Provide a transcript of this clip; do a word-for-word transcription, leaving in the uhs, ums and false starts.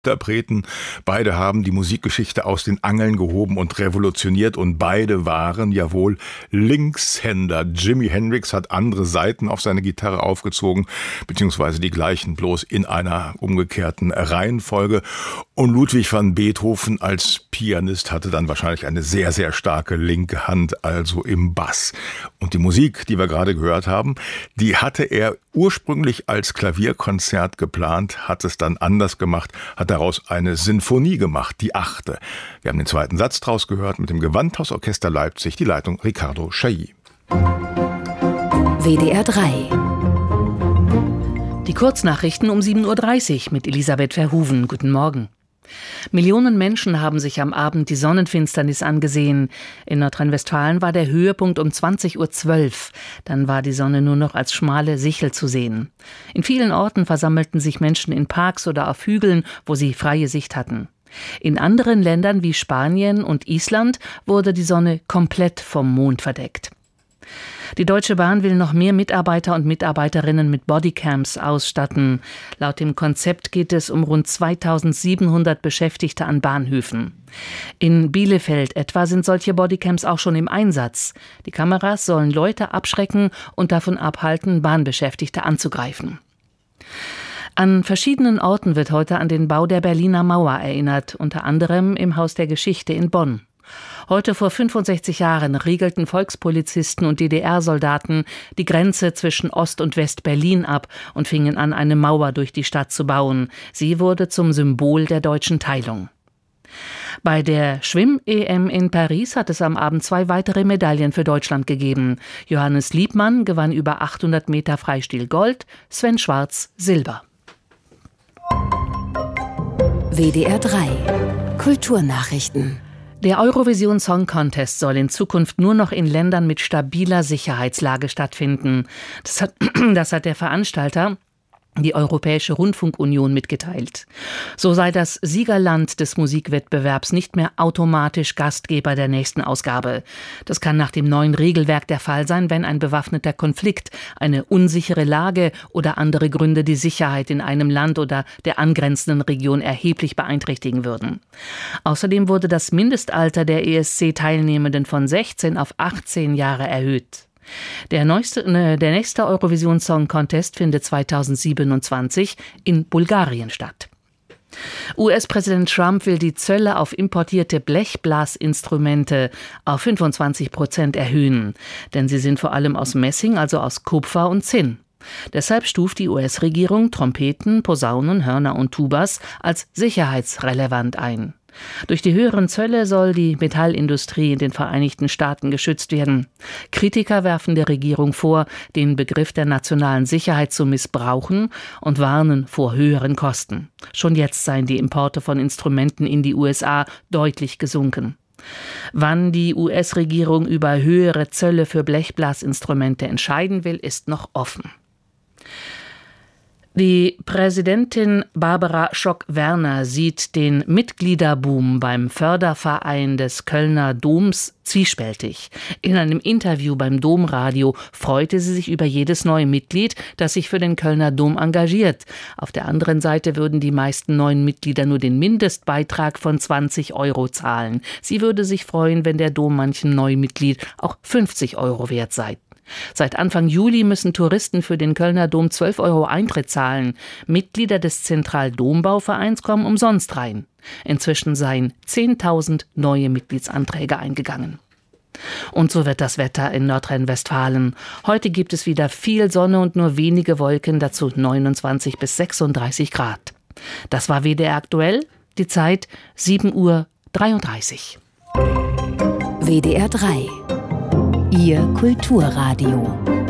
Interpreten. Beide haben die Musikgeschichte aus den Angeln gehoben und revolutioniert und beide waren, jawohl, Linkshänder. Jimi Hendrix hat andere Saiten auf seine Gitarre aufgezogen, beziehungsweise die gleichen, bloß in einer umgekehrten Reihenfolge. Und Ludwig van Beethoven als Pianist hatte dann wahrscheinlich eine sehr, sehr starke linke Hand, also im Bass. Und die Musik, die wir gerade gehört haben, die hatte er ursprünglich als Klavierkonzert geplant, hat es dann anders gemacht, hat daraus eine Sinfonie gemacht, die achte. Wir haben den zweiten Satz draus gehört mit dem Gewandhausorchester Leipzig, die Leitung Ricardo Chailly. W D R drei. Die Kurznachrichten um sieben Uhr dreißig mit Elisabeth Verhoeven. Guten Morgen. Millionen Menschen haben sich am Abend die Sonnenfinsternis angesehen. In Nordrhein-Westfalen war der Höhepunkt um zwanzig Uhr zwölf. Dann war die Sonne nur noch als schmale Sichel zu sehen. In vielen Orten versammelten sich Menschen in Parks oder auf Hügeln, wo sie freie Sicht hatten. In anderen Ländern wie Spanien und Island wurde die Sonne komplett vom Mond verdeckt. Die Deutsche Bahn will noch mehr Mitarbeiter und Mitarbeiterinnen mit Bodycams ausstatten. Laut dem Konzept geht es um rund zweitausendsiebenhundert Beschäftigte an Bahnhöfen. In Bielefeld etwa sind solche Bodycams auch schon im Einsatz. Die Kameras sollen Leute abschrecken und davon abhalten, Bahnbeschäftigte anzugreifen. An verschiedenen Orten wird heute an den Bau der Berliner Mauer erinnert, unter anderem im Haus der Geschichte in Bonn. Heute vor fünfundsechzig Jahren riegelten Volkspolizisten und D D R-Soldaten die Grenze zwischen Ost- und West-Berlin ab und fingen an, eine Mauer durch die Stadt zu bauen. Sie wurde zum Symbol der deutschen Teilung. Bei der Schwimm-E M in Paris hat es am Abend zwei weitere Medaillen für Deutschland gegeben. Johannes Liebmann gewann über achthundert Meter Freistil Gold, Sven Schwarz Silber. W D R drei Kulturnachrichten. Der Eurovision Song Contest soll in Zukunft nur noch in Ländern mit stabiler Sicherheitslage stattfinden. Das hat, das hat der Veranstalter, die Europäische Rundfunkunion, mitgeteilt. So sei das Siegerland des Musikwettbewerbs nicht mehr automatisch Gastgeber der nächsten Ausgabe. Das kann nach dem neuen Regelwerk der Fall sein, wenn ein bewaffneter Konflikt, eine unsichere Lage oder andere Gründe die Sicherheit in einem Land oder der angrenzenden Region erheblich beeinträchtigen würden. Außerdem wurde das Mindestalter der E S C-Teilnehmenden von sechzehn auf achtzehn Jahre erhöht. Der, neueste, ne, der nächste Eurovision Song Contest findet zweitausendsiebenundzwanzig in Bulgarien statt. U S-Präsident Trump will die Zölle auf importierte Blechblasinstrumente auf fünfundzwanzig Prozent erhöhen, denn sie sind vor allem aus Messing, also aus Kupfer und Zinn. Deshalb stuft die U S-Regierung Trompeten, Posaunen, Hörner und Tubas als sicherheitsrelevant ein. Durch die höheren Zölle soll die Metallindustrie in den Vereinigten Staaten geschützt werden. Kritiker werfen der Regierung vor, den Begriff der nationalen Sicherheit zu missbrauchen und warnen vor höheren Kosten. Schon jetzt seien die Importe von Instrumenten in die U S A deutlich gesunken. Wann die U S-Regierung über höhere Zölle für Blechblasinstrumente entscheiden will, ist noch offen. Die Präsidentin Barbara Schock-Werner sieht den Mitgliederboom beim Förderverein des Kölner Doms zwiespältig. In einem Interview beim Domradio freute sie sich über jedes neue Mitglied, das sich für den Kölner Dom engagiert. Auf der anderen Seite würden die meisten neuen Mitglieder nur den Mindestbeitrag von zwanzig Euro zahlen. Sie würde sich freuen, wenn der Dom manchem neuen Mitglied auch fünfzig Euro wert sei. Seit Anfang Juli müssen Touristen für den Kölner Dom zwölf Euro Eintritt zahlen. Mitglieder des Zentraldombauvereins kommen umsonst rein. Inzwischen seien zehntausend neue Mitgliedsanträge eingegangen. Und so wird das Wetter in Nordrhein-Westfalen. Heute gibt es wieder viel Sonne und nur wenige Wolken, dazu neunundzwanzig bis sechsunddreißig Grad. Das war W D R aktuell, die Zeit sieben Uhr dreiunddreißig. W D R drei Ihr Kulturradio.